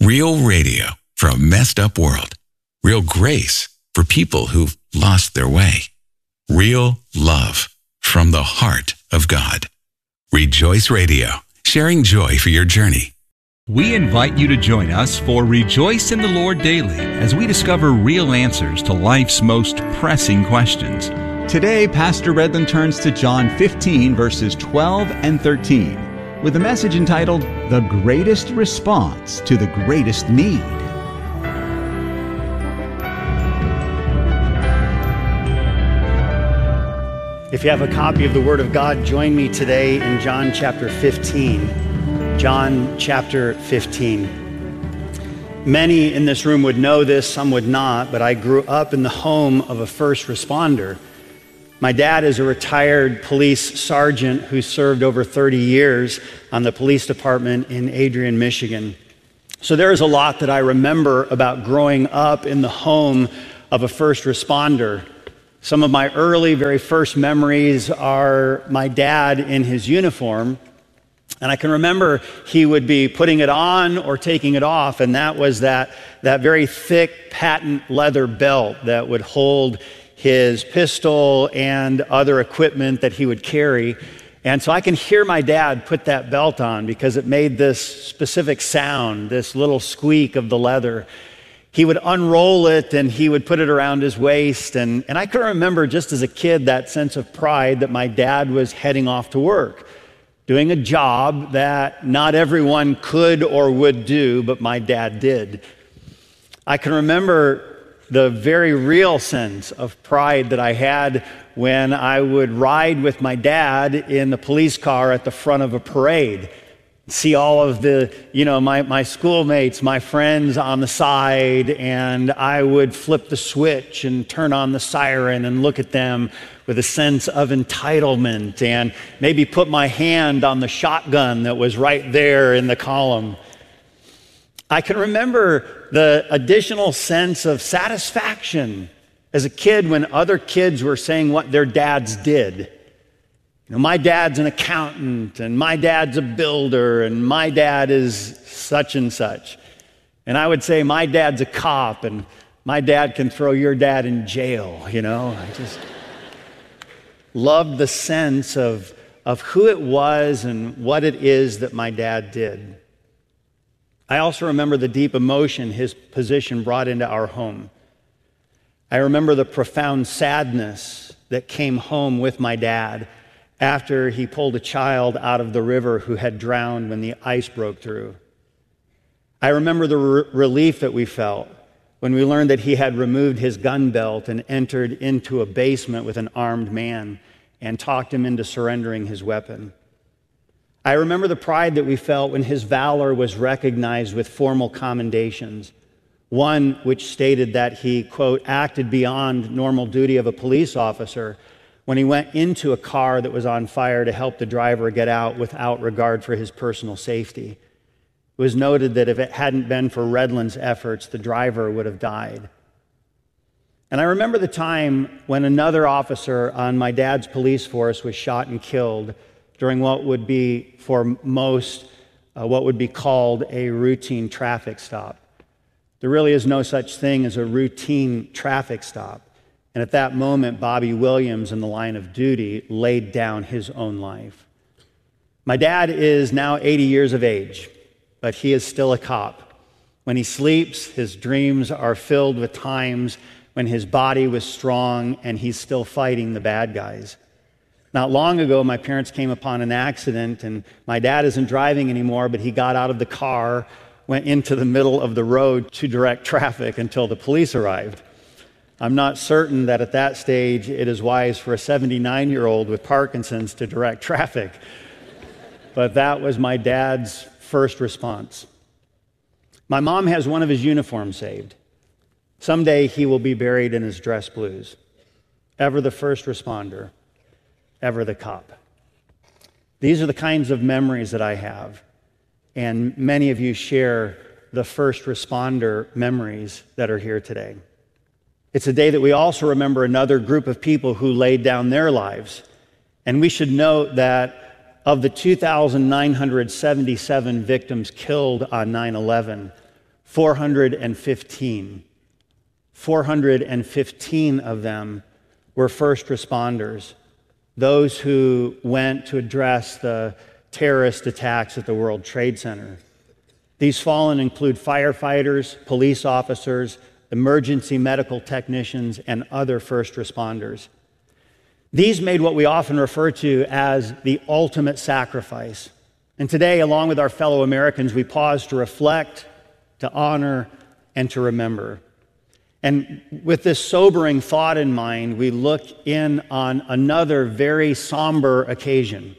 Real radio for a messed up world. Real grace for people who've lost their way. Real love from the heart of God. Rejoice Radio, sharing joy for your journey. We invite you to join us for Rejoice in the Lord Daily as we discover real answers to life's most pressing questions. Today, Pastor Redland turns to John 15, verses 12 and 13, with a message entitled, The Greatest Response to the Greatest Need. If you have a copy of the Word of God, join me today in John chapter 15. John chapter 15. Many in this room would know this, some would not, but I grew up in the home of a first responder. My dad is a retired police sergeant who served over 30 years on the police department in Adrian, Michigan. So there is a lot that I remember about growing up in the home of a first responder. Some of my early, very first memories are my dad in his uniform. And I can remember he would be putting it on or taking it off, and that was that very thick patent leather belt that would hold his pistol and other equipment that he would carry. And so I can hear my dad put that belt on because it made this specific sound, this little squeak of the leather. He would unroll it and he would put it around his waist. And I can remember just as a kid that sense of pride that my dad was heading off to work, doing a job that not everyone could or would do, but my dad did. I can remember the very real sense of pride that I had when I would ride with my dad in the police car at the front of a parade. See all of the, my schoolmates, my friends on the side, and I would flip the switch and turn on the siren and look at them with a sense of entitlement and maybe put my hand on the shotgun that was right there in the column. I can remember the additional sense of satisfaction as a kid when other kids were saying what their dads did. My dad's an accountant, and my dad's a builder, and my dad is such and such. And I would say, my dad's a cop, and my dad can throw your dad in jail, I just loved the sense of who it was and what it is that my dad did. I also remember the deep emotion his position brought into our home. I remember the profound sadness that came home with my dad after he pulled a child out of the river who had drowned when the ice broke through. I remember the relief that we felt when we learned that he had removed his gun belt and entered into a basement with an armed man and talked him into surrendering his weapon. I remember the pride that we felt when his valor was recognized with formal commendations, one which stated that he, quote, acted beyond normal duty of a police officer when he went into a car that was on fire to help the driver get out without regard for his personal safety. It was noted that if it hadn't been for Redland's efforts, the driver would have died. And I remember the time when another officer on my dad's police force was shot and killed during what would be for most what would be called a routine traffic stop. There really is no such thing as a routine traffic stop. And at that moment, Bobby Williams in the line of duty laid down his own life. My dad is now 80 years of age, but he is still a cop. When he sleeps, his dreams are filled with times when his body was strong and he's still fighting the bad guys. Not long ago, my parents came upon an accident, and my dad isn't driving anymore, but he got out of the car, went into the middle of the road to direct traffic until the police arrived. I'm not certain that at that stage it is wise for a 79-year-old with Parkinson's to direct traffic, but that was my dad's first response. My mom has one of his uniforms saved. Someday he will be buried in his dress blues. Ever the first responder, ever the cop. These are the kinds of memories that I have, and many of you share the first responder memories that are here today. It's a day that we also remember another group of people who laid down their lives. And we should note that of the 2,977 victims killed on 9/11, 415. 415 of them were first responders, those who went to address the terrorist attacks at the World Trade Center. These fallen include firefighters, police officers, emergency medical technicians, and other first responders. These made what we often refer to as the ultimate sacrifice. And today, along with our fellow Americans, we pause to reflect, to honor, and to remember. And with this sobering thought in mind, we look in on another very somber occasion.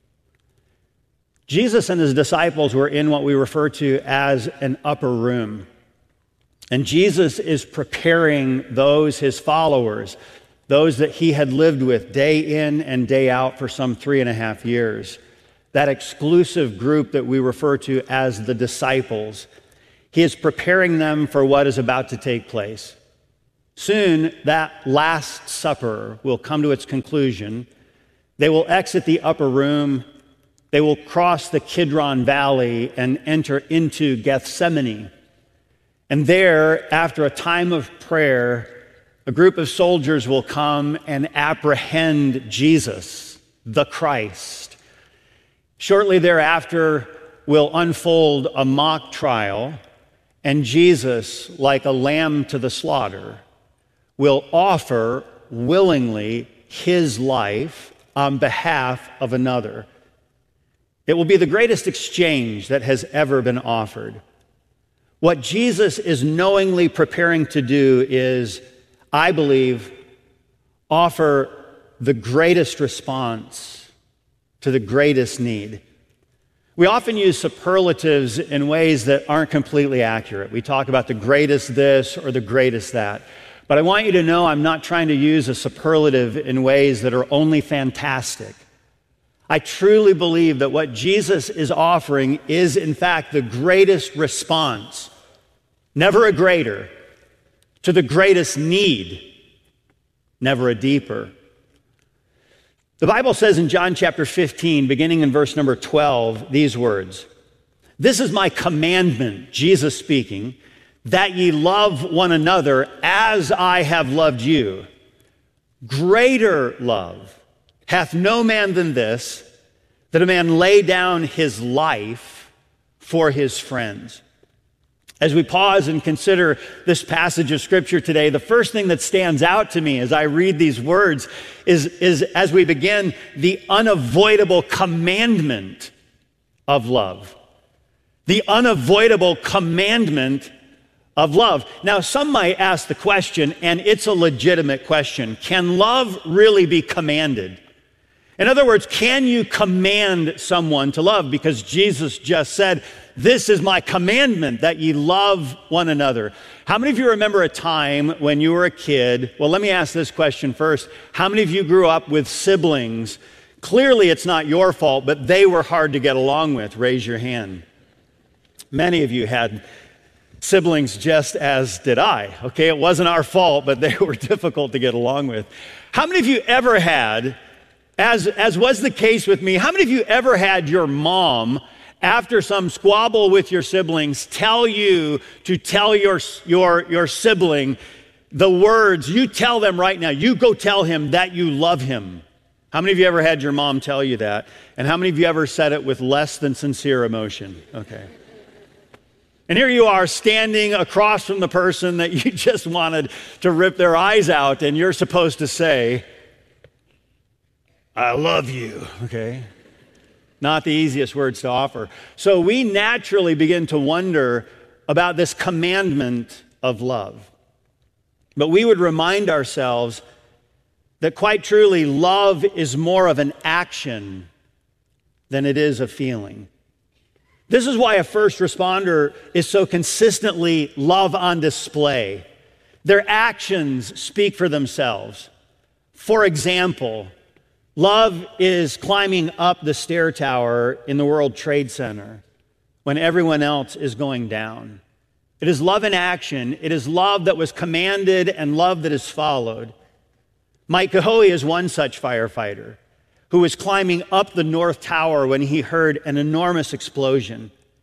Jesus and his disciples were in what we refer to as an upper room. And Jesus is preparing those, his followers, those that he had lived with day in and day out for some 3.5 years, that exclusive group that we refer to as the disciples. He is preparing them for what is about to take place. Soon, that Last Supper will come to its conclusion. They will exit the upper room. They will cross the Kidron Valley and enter into Gethsemane. And there, after a time of prayer, a group of soldiers will come and apprehend Jesus, the Christ. Shortly thereafter will unfold a mock trial, and Jesus, like a lamb to the slaughter, will offer willingly his life on behalf of another. It will be the greatest exchange that has ever been offered. What Jesus is knowingly preparing to do is, I believe, offer the greatest response to the greatest need. We often use superlatives in ways that aren't completely accurate. We talk about the greatest this or the greatest that. But I want you to know I'm not trying to use a superlative in ways that are only fantastic. I truly believe that what Jesus is offering is, in fact, the greatest response, never a greater, to the greatest need, never a deeper. The Bible says in John chapter 15, beginning in verse number 12, these words, "This is my commandment," Jesus speaking, "that ye love one another as I have loved you. Greater love hath no man than this, that a man lay down his life for his friends." As we pause and consider this passage of Scripture today, the first thing that stands out to me as I read these words is as we begin, the unavoidable commandment of love. The unavoidable commandment of love. Now, some might ask the question, and it's a legitimate question, can love really be commanded? In other words, can you command someone to love? Because Jesus just said, "This is my commandment, that ye love one another." How many of you remember a time when you were a kid? Well, let me ask this question first. How many of you grew up with siblings? Clearly, it's not your fault, but they were hard to get along with. Raise your hand. Many of you had siblings, just as did I. Okay, it wasn't our fault, but they were difficult to get along with. How many of you ever had, as was the case with me, how many of you ever had your mom, after some squabble with your siblings, tell you to tell your sibling the words, you tell them right now, you go tell him that you love him? How many of you ever had your mom tell you that? And how many of you ever said it with less than sincere emotion? Okay. And here you are standing across from the person that you just wanted to rip their eyes out, and you're supposed to say, "I love you," okay? Not the easiest words to offer. So we naturally begin to wonder about this commandment of love. But we would remind ourselves that quite truly, love is more of an action than it is a feeling. This is why a first responder is so consistently love on display. Their actions speak for themselves. For example, love is climbing up the stair tower in the World Trade Center when everyone else is going down. It is love in action. It is love that was commanded and love that is followed. Mike Cahoe is one such firefighter who was climbing up the North Tower when he heard an enormous explosion.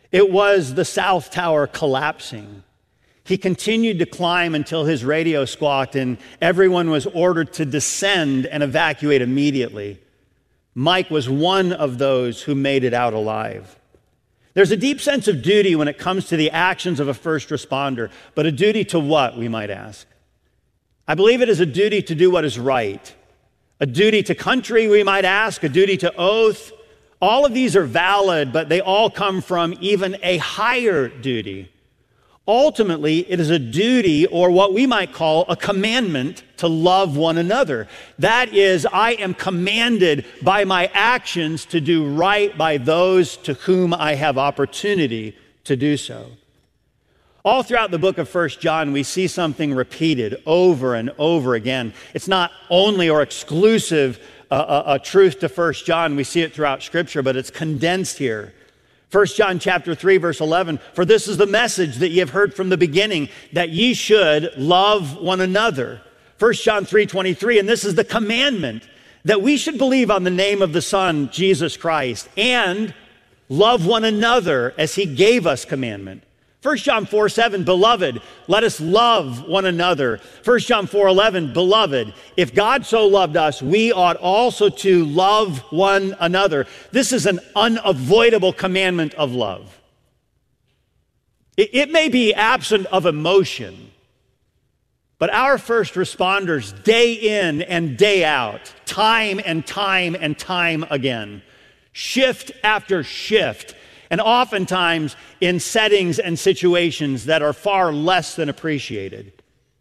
It was the South Tower collapsing. He continued to climb until his radio squawked and everyone was ordered to descend and evacuate immediately. Mike was one of those who made it out alive. There's a deep sense of duty when it comes to the actions of a first responder, but a duty to what, we might ask? I believe it is a duty to do what is right. A duty to country, we might ask, a duty to oath. All of these are valid, but they all come from even a higher duty. Ultimately, it is a duty, or what we might call a commandment, to love one another. That is, I am commanded by my actions to do right by those to whom I have opportunity to do so. All throughout the book of 1 John, we see something repeated over and over again. It's not only or exclusive a truth to 1 John. We see it throughout Scripture, but it's condensed here. 1 John chapter 3, verse 11, for this is the message that ye have heard from the beginning, that ye should love one another. 1 John 3:23, and this is the commandment, that we should believe on the name of the Son, Jesus Christ, and love one another as he gave us commandment. 1 John 4:7, beloved, let us love one another. 1 John 4:11, beloved, if God so loved us, we ought also to love one another. This is an unavoidable commandment of love. It may be absent of emotion, but our first responders, day in and day out, time and time and time again, shift after shift, and oftentimes in settings and situations that are far less than appreciated.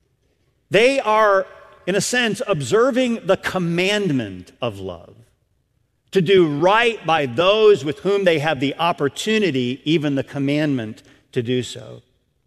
They are, in a sense, observing the commandment of love, to do right by those with whom they have the opportunity, even the commandment, to do so.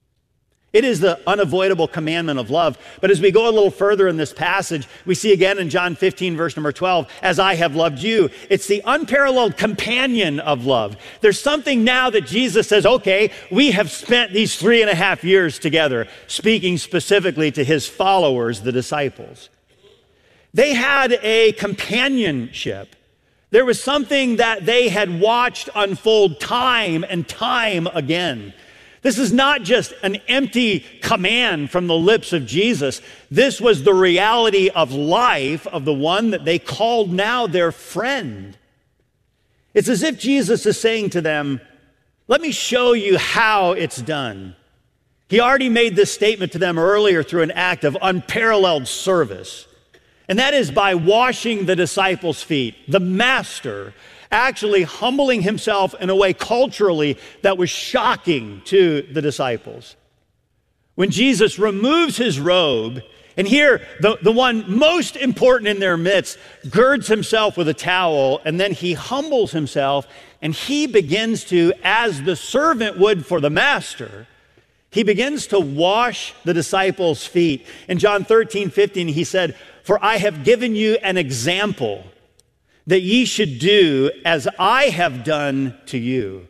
It is the unavoidable commandment of love. But as we go a little further in this passage, we see again in John 15, verse number 12, as I have loved you. It's the unparalleled companion of love. There's something now that Jesus says, okay, we have spent these 3.5 years together, speaking specifically to his followers, the disciples. They had a companionship. There was something that they had watched unfold time and time again. This is not just an empty command from the lips of Jesus. This was the reality of life of the one that they called now their friend. It's as if Jesus is saying to them, let me show you how it's done. He already made this statement to them earlier through an act of unparalleled service. And that is by washing the disciples' feet. The master actually humbling himself in a way culturally that was shocking to the disciples. When Jesus removes his robe, and here the one most important in their midst girds himself with a towel, and then he humbles himself, and he begins to, as the servant would for the master, he begins to wash the disciples' feet. In John 13:15, he said, for I have given you an example that ye should do as I have done to you.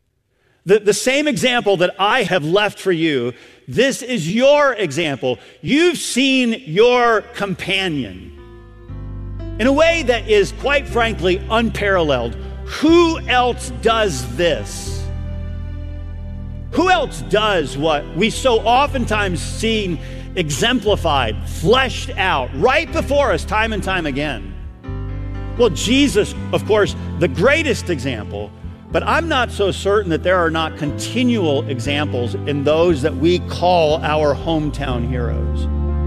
The same example that I have left for you, this is your example. You've seen your companion in a way that is, quite frankly, unparalleled. Who else does this? Who else does what we so oftentimes seen exemplified, fleshed out, right before us time and time again? Well, Jesus, of course, the greatest example, but I'm not so certain that there are not continual examples in those that we call our hometown heroes.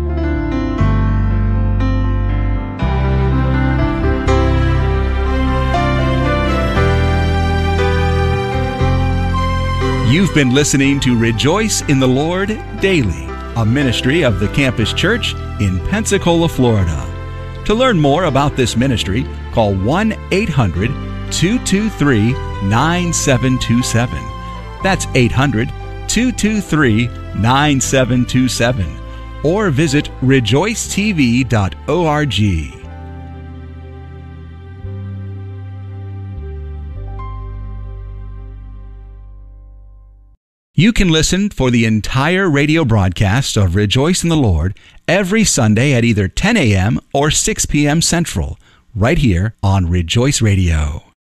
You've been listening to Rejoice in the Lord Daily, a ministry of the Campus Church in Pensacola, Florida. To learn more about this ministry, call 1-800-223-9727. That's 800-223-9727. Or visit rejoicetv.org. You can listen for the entire radio broadcast of Rejoice in the Lord every Sunday at either 10 a.m. or 6 p.m. Central, right here on Rejoice Radio.